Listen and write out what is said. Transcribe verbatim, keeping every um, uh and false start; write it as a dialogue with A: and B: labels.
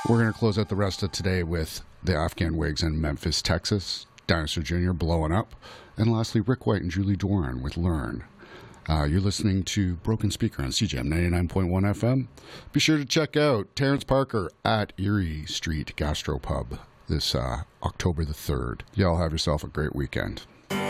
A: We're going to close out the rest of today with the Afghan Wigs in Memphis, Texas, Dinosaur Junior Blowing Up, and lastly Rick White and Julie Doran with Learn. Uh, you're listening to Broken Speaker on C J M ninety-nine point one F M. Be sure to check out Terrence Parker at Erie Street Gastropub this uh, October the third. Y'all have yourself a great weekend.